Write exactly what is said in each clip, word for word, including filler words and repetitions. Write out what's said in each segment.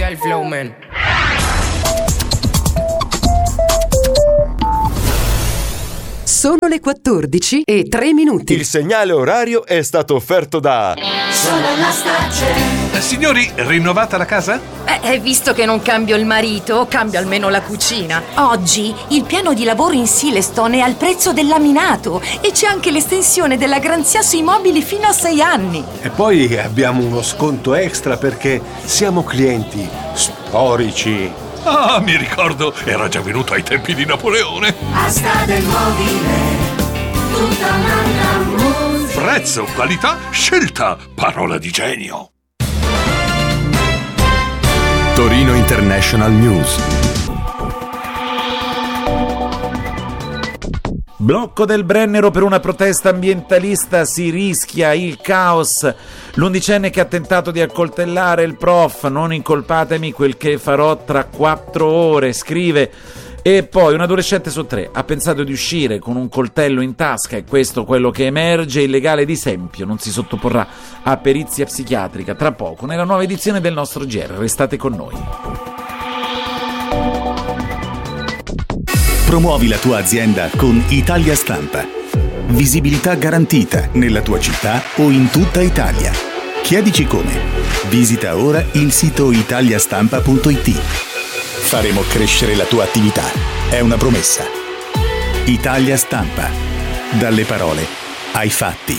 Cambia el flow, man. Sono le quattordici e tre minuti. Il segnale orario è stato offerto da Solo la Starcel. Eh, signori, rinnovata la casa? Eh, visto che non cambio il marito, cambio almeno la cucina. Oggi il piano di lavoro in Silestone è al prezzo del laminato e c'è anche l'estensione della garanzia sui mobili fino a sei anni. E poi abbiamo uno sconto extra perché siamo clienti storici. Ah, mi ricordo, era già venuto ai tempi di Napoleone. Asta del mobile, tutta un'altra musica. Prezzo, qualità, scelta, parola di genio. Torino International News. Blocco del Brennero per una protesta ambientalista, si rischia il caos. L'undicenne che ha tentato di accoltellare il prof, non incolpatemi, quel che farò tra quattro ore, scrive. E poi un adolescente su tre ha pensato di uscire con un coltello in tasca, e questo quello che emerge. Il legale di Sempio non si sottoporrà a perizia psichiatrica tra poco nella nuova edizione del nostro G R. Restate con noi. Promuovi la tua azienda con Italia Stampa. Visibilità garantita nella tua città o in tutta Italia. Chiedici come. Visita ora il sito italiastampa punto it. Faremo crescere la tua attività. È una promessa. Italia Stampa. Dalle parole ai fatti.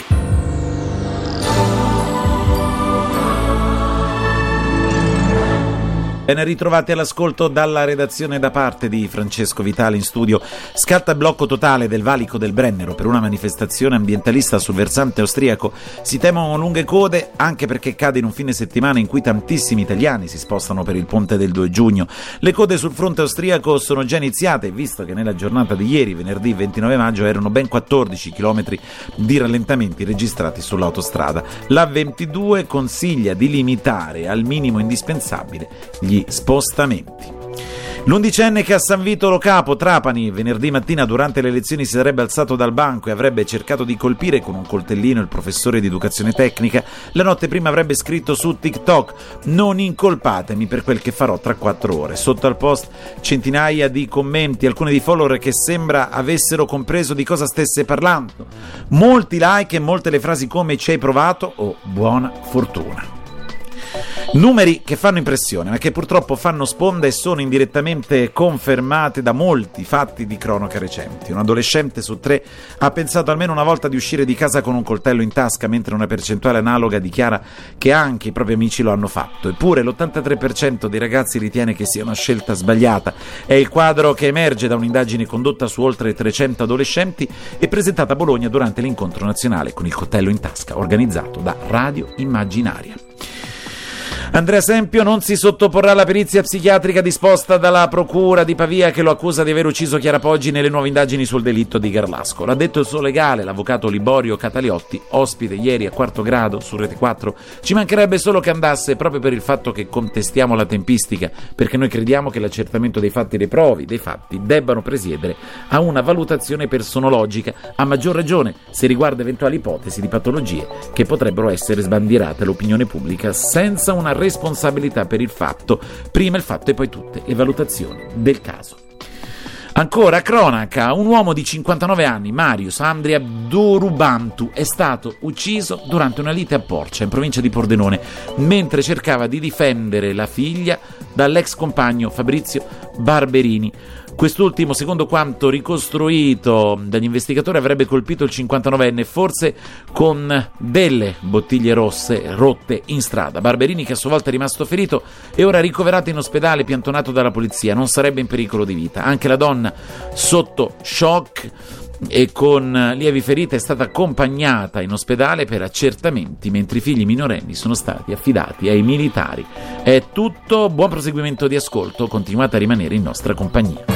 Ben ritrovati all'ascolto dalla redazione da parte di Francesco Vitale in studio. Scatta blocco totale del valico del Brennero per una manifestazione ambientalista sul versante austriaco. Si temono lunghe code anche perché cade in un fine settimana in cui tantissimi italiani si spostano per il ponte del due giugno. Le code sul fronte austriaco sono già iniziate, visto che nella giornata di ieri, venerdì ventinove maggio, erano ben quattordici chilometri di rallentamenti registrati sull'autostrada. La ventidue consiglia di limitare al minimo indispensabile gli spostamenti. L'undicenne che a San Vito Lo Capo, Trapani, venerdì mattina durante le lezioni si sarebbe alzato dal banco e avrebbe cercato di colpire con un coltellino il professore di educazione tecnica, la notte prima avrebbe scritto su TikTok: non incolpatemi per quel che farò tra quattro ore. Sotto al post centinaia di commenti, alcuni di follower che sembra avessero compreso di cosa stesse parlando. Molti like e molte le frasi come "ci hai provato" o "buona fortuna". Numeri che fanno impressione, ma che purtroppo fanno sponda e sono indirettamente confermate da molti fatti di cronaca recenti. Un adolescente su tre ha pensato almeno una volta di uscire di casa con un coltello in tasca, mentre una percentuale analoga dichiara che anche i propri amici lo hanno fatto. Eppure l'ottantatré per cento dei ragazzi ritiene che sia una scelta sbagliata. È il quadro che emerge da un'indagine condotta su oltre trecento adolescenti e presentata a Bologna durante l'incontro nazionale con il coltello in tasca, organizzato da Radio Immaginaria. Andrea Sempio non si sottoporrà alla perizia psichiatrica disposta dalla procura di Pavia, che lo accusa di aver ucciso Chiara Poggi nelle nuove indagini sul delitto di Garlasco. L'ha detto il suo legale, l'avvocato Liborio Cataliotti, ospite ieri a Quarto Grado su Rete quattro. Ci mancherebbe solo che andasse, proprio per il fatto che contestiamo la tempistica, perché noi crediamo che l'accertamento dei fatti e dei provi dei fatti debbano presiedere a una valutazione personologica, a maggior ragione se riguarda eventuali ipotesi di patologie che potrebbero essere sbandierate all'opinione pubblica senza una responsabilità per il fatto, prima il fatto e poi tutte le valutazioni del caso. Ancora cronaca, un uomo di cinquantanove anni, Marius Andria Dorubantu, è stato ucciso durante una lite a Porcia, in provincia di Pordenone, mentre cercava di difendere la figlia dall'ex compagno Fabrizio Barberini. Quest'ultimo, secondo quanto ricostruito dagli investigatori, avrebbe colpito il cinquantanovenne, forse con delle bottiglie rosse rotte in strada. Barberini, che a sua volta è rimasto ferito, è ora ricoverato in ospedale, piantonato dalla polizia. Non sarebbe in pericolo di vita. Anche la donna, sotto shock e con lievi ferite, è stata accompagnata in ospedale per accertamenti, mentre i figli minorenni sono stati affidati ai militari. È tutto, buon proseguimento di ascolto, continuate a rimanere in nostra compagnia.